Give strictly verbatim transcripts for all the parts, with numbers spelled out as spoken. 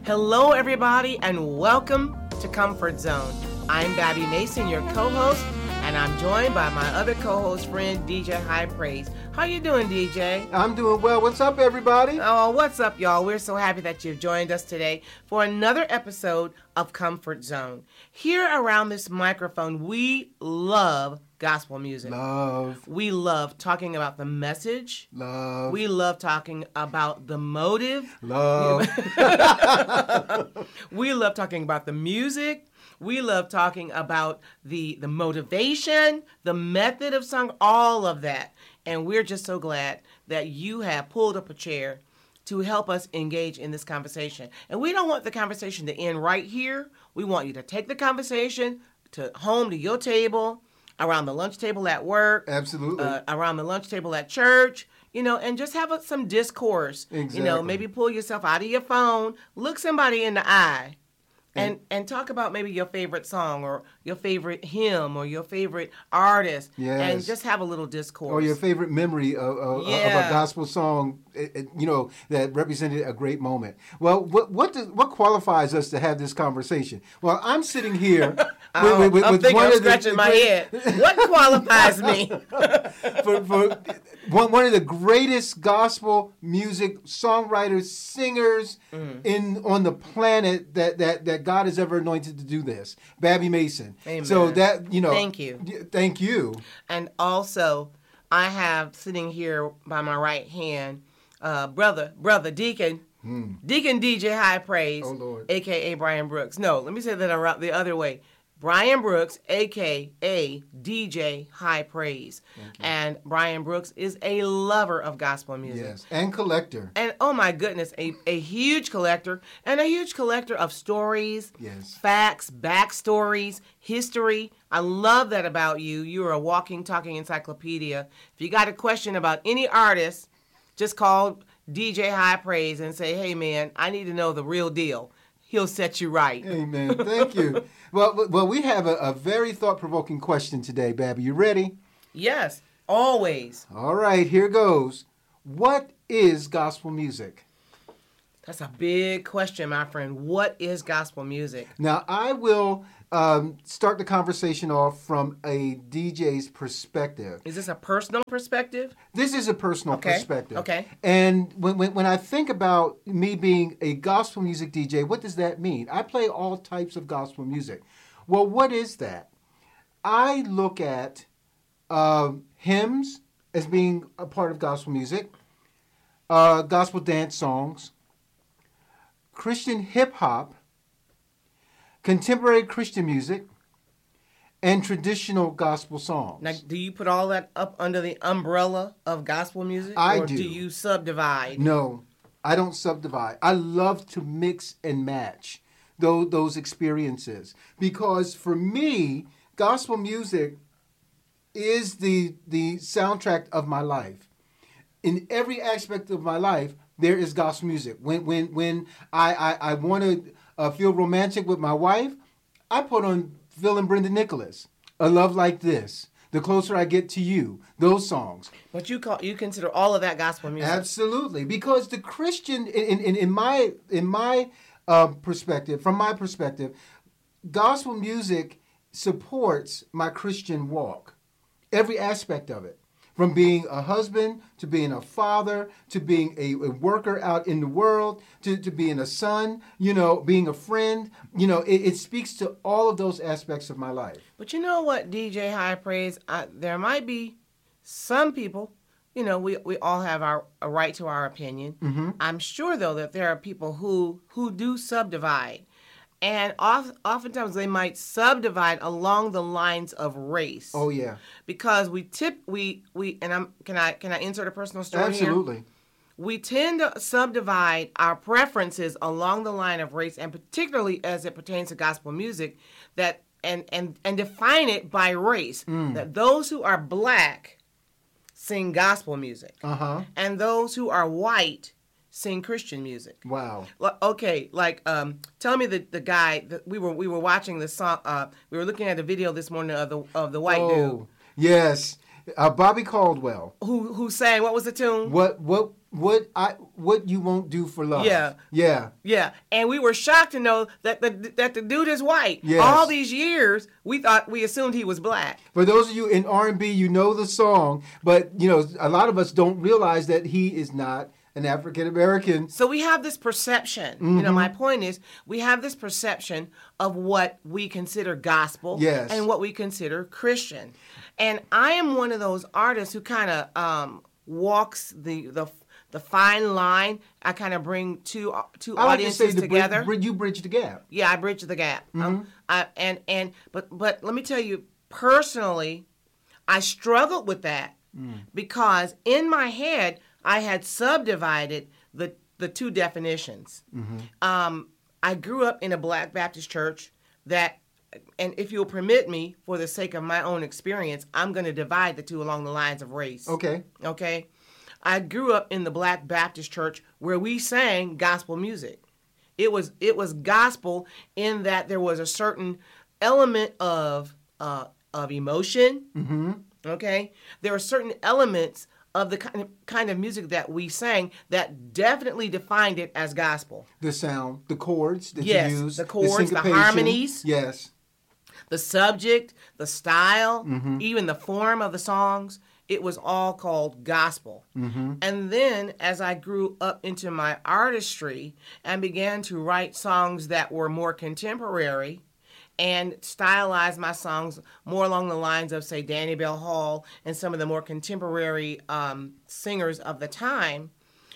Hello, everybody, and welcome to Comfort Zone. I'm Babby Mason, your co-host, and I'm joined by my other co-host friend, D J High Praise. How you doing, D J? I'm doing well. What's up, everybody? Oh, what's up, y'all? We're so happy that you've joined us today for another episode of Comfort Zone. Here around this microphone, we love gospel music. Love. We love talking about the message. Love. We love talking about the motive. Love. We love talking about the music. We love talking about the, the motivation, the method of song, all of that. And we're just so glad that you have pulled up a chair to help us engage in this conversation. And we don't want the conversation to end right here. We want you to take the conversation to home, to your table, around the lunch table at work. Absolutely. Uh, around the lunch table at church, you know, and just have a, some discourse. Exactly. You know, maybe pull yourself out of your phone, look somebody in the eye. And and talk about maybe your favorite song or your favorite hymn or your favorite artist. Yes. And just have a little discourse. Or your favorite memory of, of, Yeah. of a gospel song, you know, that represented a great moment. Well, what what does, what qualifies us to have this conversation? Well, I'm sitting here with, Oh, with, with, I'm with thinking, one I'm of the scratching my great- head. What qualifies me? for, for one, one of the greatest gospel music songwriters, singers Mm. in on the planet that, that, that God has ever anointed to do this, Babby Mason. Amen. So that, you know. Thank you. y- Thank you. And also, I have sitting here by my right hand, uh, brother, brother Deacon, Deacon D J High Praise, Oh, Lord. a k a. Brian Brooks. No, let me say that around the other way. Brian Brooks, a k a. D J High Praise. And Brian Brooks is a lover of gospel music. Yes. And collector. And oh my goodness, a, a huge collector and a huge collector of stories, Yes. facts, backstories, history. I love that about you. You're a walking, talking encyclopedia. If you got a question about any artist, just call D J High Praise and say, hey man, I need to know the real deal. He'll set you right. Amen. Thank you. Well, well, we have a, a very thought-provoking question today, Babby. You ready? Yes, always. All right, here goes. What is gospel music? That's a big question, my friend. What is gospel music? Now, I will um, start the conversation off from a D J's perspective. Is this a personal perspective? This is a personal Okay, perspective. okay. And when, when when I think about me being a gospel music D J, what does that mean? I play all types of gospel music. Well, what is that? I look at um, hymns as being a part of gospel music, uh, gospel dance songs, Christian hip hop, contemporary Christian music, and traditional gospel songs. Now, do you put all that up under the umbrella of gospel music? I or do. do you subdivide? No, I don't subdivide. I love to mix and match those, those experiences because for me, gospel music is the the soundtrack of my life. In every aspect of my life, there is gospel music. When when when I I, I want to uh, feel romantic with my wife, I put on Phil and Brenda Nicholas, A Love Like This, The Closer I Get to You, those songs. But you call you consider all of that gospel music? Absolutely, because the Christian, in in, in my in my uh, perspective, from my perspective, gospel music supports my Christian walk, every aspect of it, from being a husband to being a father to being a, a worker out in the world to, to being a son, you know, being a friend. You know, it, it speaks to all of those aspects of my life. But you know what, D J High Praise? I, there might be some people. You know, we, we all have our a right to our opinion. Mm-hmm. I'm sure, though, that there are people who, who do subdivide. And oft, oftentimes they might subdivide along the lines of race. Oh yeah, Because we tip we we and I'm can I can I insert a personal story here? absolutely. We tend to subdivide our preferences along the line of race, and particularly as it pertains to gospel music, that and and and define it by race. That those who are black sing gospel music, Uh huh. and those who are white sing Christian music. Wow. Like, okay, like um, tell me the the guy that we were we were watching the song. Uh, we were looking at a video this morning of the of the white dude. Oh, yes. Uh, Bobby Caldwell. Who who sang, what was the tune? What what what I what you won't do for love. Yeah. Yeah. Yeah. And we were shocked to know that the that the dude is white. Yes. All these years, we thought we assumed he was black. For those of you in R and B, you know the song, but you know a lot of us don't realize that he is not an African American. So we have this perception. Mm-hmm. You know, my point is we have this perception of what we consider gospel Yes. and what we consider Christian. And I am one of those artists who kind of um, walks the the the fine line. I kind of bring two two I like to say audiences the together. bridge, you bridge the gap. Yeah, I bridge the gap. Mm-hmm. Um, I, and and but but let me tell you personally, I struggled with that mm. because in my head I had subdivided the the two definitions. Mm-hmm. Um, I grew up in a Black Baptist church that, and if you'll permit me, for the sake of my own experience, I'm going to divide the two along the lines of race. Okay. Okay. I grew up in the Black Baptist church where we sang gospel music. It was it was gospel in that there was a certain element of uh, of emotion. Mm-hmm. Okay. There were certain elements of the kind of, kind of music that we sang that definitely defined it as gospel. The sound, the chords that yes, you use. the chords, the, syncopation. harmonies. Yes. The subject, the style, mm-hmm. even the form of the songs. It was all called gospel. Mm-hmm. And then as I grew up into my artistry and began to write songs that were more contemporary and stylize my songs more along the lines of, say, Danny Bell Hall and some of the more contemporary um, singers of the time,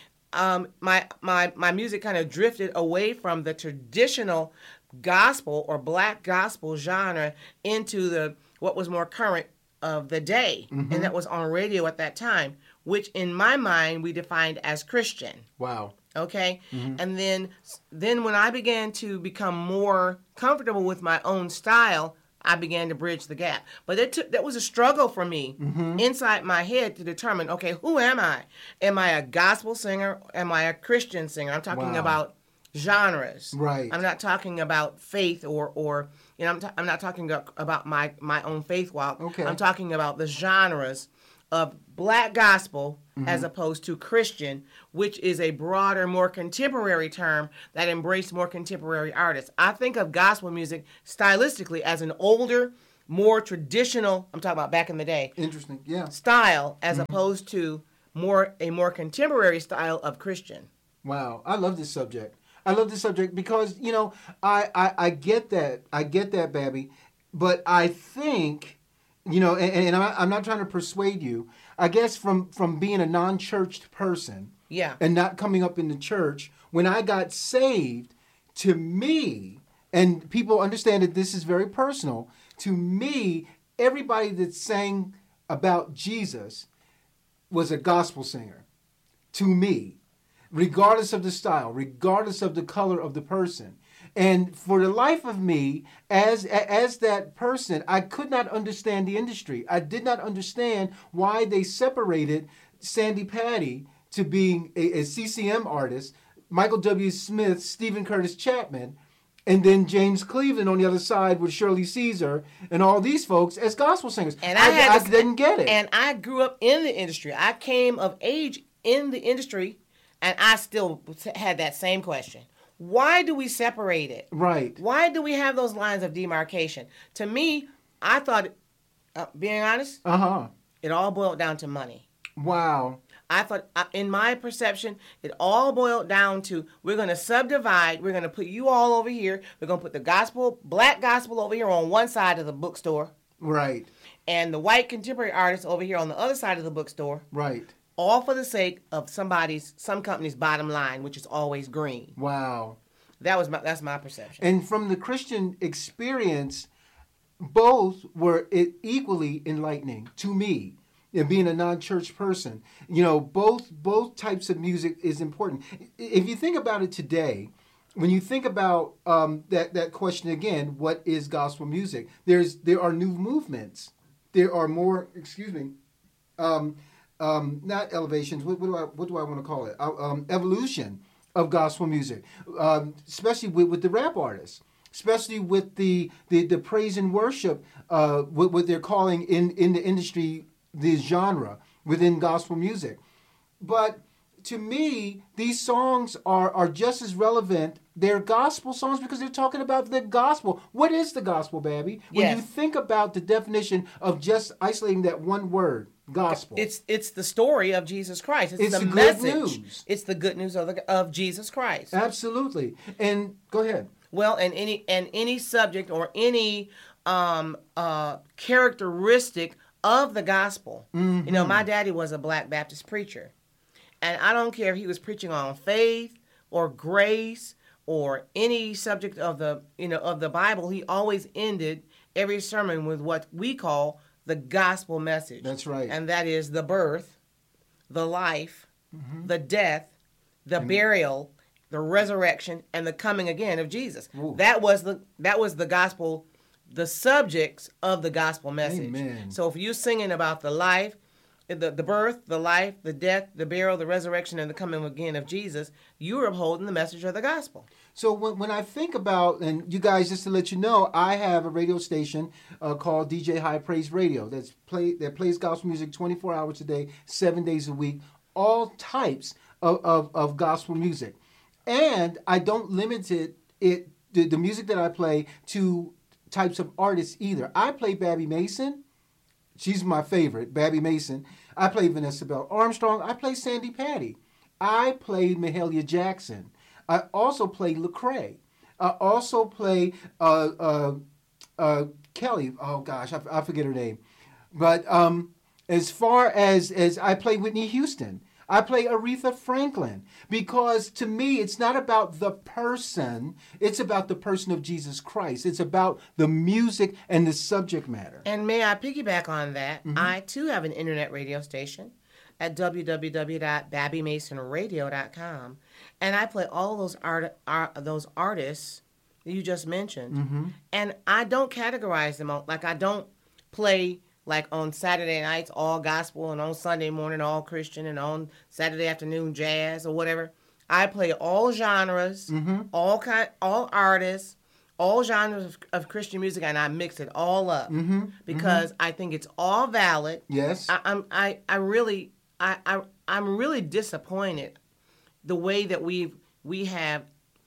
um, my, my, my music kind of drifted away from the traditional gospel or black gospel genre into the what was more current of the day, mm-hmm. and that was on radio at that time, which in my mind we defined as Christian. Wow. Okay, mm-hmm. and then then when I began to become more comfortable with my own style, I began to bridge the gap. But it took, that was a struggle for me mm-hmm. inside my head to determine, okay, who am I? Am I a gospel singer? Am I a Christian singer? I'm talking wow. about genres. Right. I'm not talking about faith or or you know I'm, t- I'm not talking about my my own faith walk. Okay. I'm talking about the genres of black gospel mm-hmm. as opposed to Christian, which is a broader, more contemporary term that embraced more contemporary artists. I think of gospel music stylistically as an older, more traditional, I'm talking about back in the day. Interesting. Yeah. Style as mm-hmm. opposed to more a more contemporary style of Christian. Wow. I love this subject. I love this subject because, you know, I, I, I get that. I get that, Babby. But I think, you know, and, and I'm, I'm not trying to persuade you. I guess from, from being a non-churched person yeah. and not coming up in the church, when I got saved, to me, and people understand that this is very personal, to me, everybody that sang about Jesus was a gospel singer. To me. Regardless of the style, regardless of the color of the person. And for the life of me, as as that person, I could not understand the industry. I did not understand why they separated Sandy Patty to being a, a C C M artist, Michael W. Smith, Stephen Curtis Chapman, and then James Cleveland on the other side with Shirley Caesar and all these folks as gospel singers. And I, I, had I this, didn't get it. And I grew up in the industry. I came of age in the industry. And I still had that same question. Why do we separate it? Right. Why do we have those lines of demarcation? To me, I thought, uh, being honest, uh-huh. it all boiled down to money. Wow. I thought, uh, in my perception, it all boiled down to we're going to subdivide. We're going to put you all over here. We're going to put the gospel, black gospel over here on one side of the bookstore. Right. And the white contemporary artists over here on the other side of the bookstore. Right. All for the sake of somebody's, some company's bottom line, which is always green. Wow. That was my, that's my perception. And from the Christian experience, both were equally enlightening to me. And being a non-church person, you know, both both types of music is important. If you think about it today, when you think about um, that that question again, what is gospel music? There's there are new movements. There are more. Excuse me. Um, Um, not elevations. What, what do I what do I want to call it? Uh, um, evolution of gospel music, um, especially with, with the rap artists, especially with the the, the praise and worship. Uh, what, what they're calling in, in the industry the genre within gospel music. But to me, these songs are, are just as relevant. They're gospel songs because they're talking about the gospel. What is the gospel, Babby? When Yes. you think about the definition of just isolating that one word, gospel. It's it's the story of Jesus Christ. It's, It's the, the good message. news. It's the good news of the, of Jesus Christ. Absolutely. And go ahead. Well, and any and any subject or any um, uh, characteristic of the gospel. Mm-hmm. You know, my daddy was a Black Baptist preacher, and I don't care if he was preaching on faith or grace or any subject of the you know of the Bible. He always ended every sermon with what we call the gospel message. That's right. And that is the birth, the life, Mm-hmm. the death, the And- burial, the resurrection, and the coming again of Jesus. Ooh. That was the that was the gospel, the subjects of the gospel message. Amen. So if you're singing about the life, the, the birth, the life, the death, the burial, the resurrection, and the coming again of Jesus, you are upholding the message of the gospel. So when, when I think about, and you guys, just to let you know, I have a radio station uh, called D J High Praise Radio that's play that plays gospel music twenty-four hours a day, seven days a week, all types of, of, of gospel music. And I don't limit it, it the, the music that I play to types of artists either. I play Babby Mason. She's my favorite, Babby Mason. I play Vanessa Bell Armstrong. I play Sandy Patty. I play Mahalia Jackson. I also play Lecrae. I also play uh, uh, uh, Kelly. Oh gosh, I, I forget her name. But um, as far as as I play Whitney Houston, I play Aretha Franklin, because to me it's not about the person, it's about the person of Jesus Christ. It's about the music and the subject matter. And may I piggyback on that? Mm-hmm. I too have an internet radio station at w w w dot babby mason radio dot com, and I play all those art, art those artists that you just mentioned, Mm-hmm. and I don't categorize them on, like I don't play like on Saturday nights all gospel and on Sunday morning all Christian and on Saturday afternoon jazz or whatever. I play all genres, Mm-hmm. all kind, all artists, all genres of, of Christian music, and I mix it all up Mm-hmm. because I think it's all valid. Yes. I, I'm I, I really I, I I'm really disappointed the way that we've we have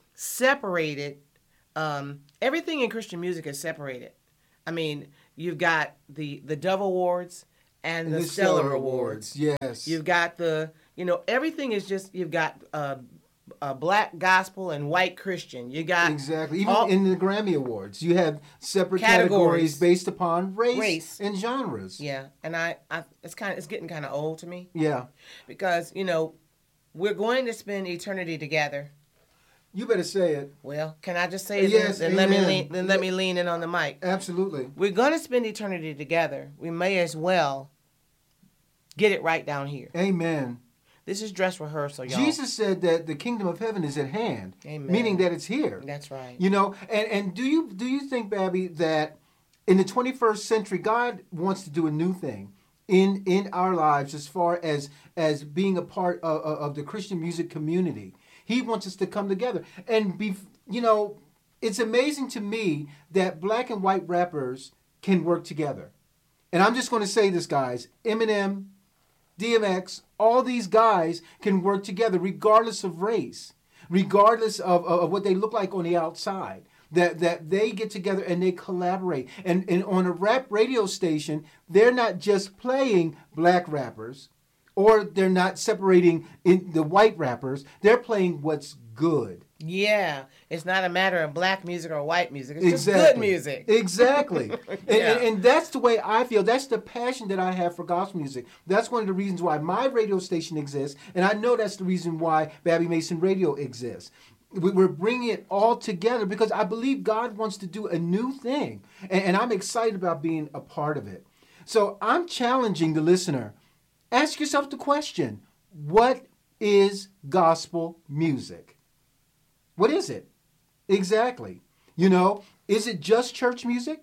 separated um, everything in Christian music is separated. I mean, you've got the the Dove Awards and, And the, the Stellar, Stellar Awards. Awards, yes. You've got the you know everything is just you've got uh, uh, black gospel and white Christian. You got Exactly. Even all- in the Grammy Awards, you have separate Categories. categories, based upon race, Race. and genres. yeah, and I, I it's kind of it's getting kind of old to me. Yeah. Because, you know, we're going to spend eternity together. You better say it. Well, can I just say it? Yes, then, then let me amen. lean, then let me lean in on the mic. Absolutely. We're going to spend eternity together. We may as well get it right down here. Amen. This is dress rehearsal, y'all. Jesus said that the kingdom of heaven is at hand, Amen. meaning that it's here. That's right. You know, and, and do you do you think, Babby, that in the twenty-first century, God wants to do a new thing in in our lives as far as as being a part of, of of the Christian music community? He wants us to come together and be, you know, it's amazing to me that black and white rappers can work together. And I'm just going to say this, guys. Eminem, D M X, all these guys can work together regardless of race, regardless of, of, of what they look like on the outside. That that they get together and they collaborate. And, and on a rap radio station, they're not just playing black rappers, or they're not separating in the white rappers. They're playing what's good. Yeah. It's not a matter of black music or white music. It's Exactly. just good music. Exactly. and, Yeah. and, and that's the way I feel. That's the passion that I have for gospel music. That's one of the reasons why my radio station exists. And I know that's the reason why Babby Mason Radio exists. We- We're bringing it all together because I believe God wants to do a new thing. And, and I'm excited about being a part of it. So I'm challenging the listener. Ask yourself the question, what is gospel music? What is it? Exactly. You know, is it just church music?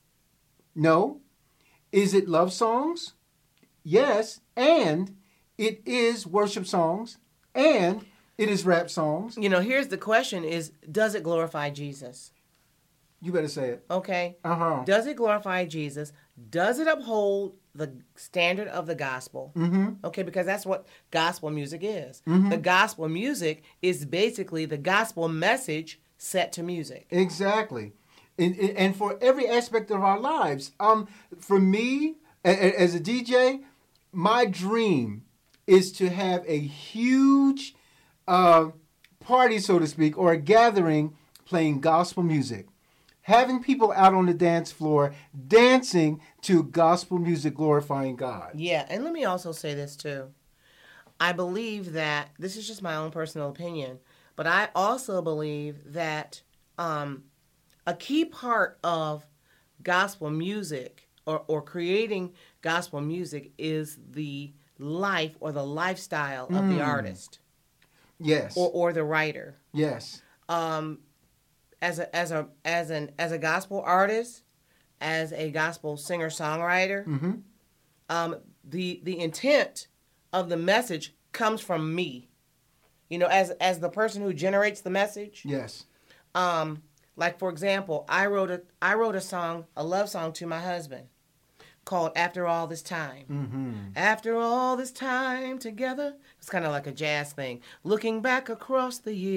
No. Is it love songs? Yes. And it is worship songs. And it is rap songs. You know, here's the question is, does it glorify Jesus? You better say it. Okay. Uh-huh. Does it glorify Jesus? Does it uphold the standard of the gospel? Mm-hmm. Okay, because that's what gospel music is. Mm-hmm. The gospel music is basically the gospel message set to music. Exactly. And, and for every aspect of our lives. Um, for me, a- a- as a D J, my dream is to have a huge uh, party, so to speak, or a gathering playing gospel music. Having people out on the dance floor dancing to gospel music glorifying God. Yeah, and let me also say this too. I believe that, this is just my own personal opinion, but I also believe that um, a key part of gospel music or, or creating gospel music is the life or the lifestyle of the artist Yes. or, or the writer. Yes. Um, as a as a as an as a gospel artist, as a gospel singer songwriter, Mm-hmm. um, the the intent of the message comes from me. You know, as as the person who generates the message. Yes. Um, like for example, I wrote a I wrote a song, a love song to my husband, called "After All This Time." Mm-hmm. After all this time together, it's kind of like a jazz thing. Looking back across the years.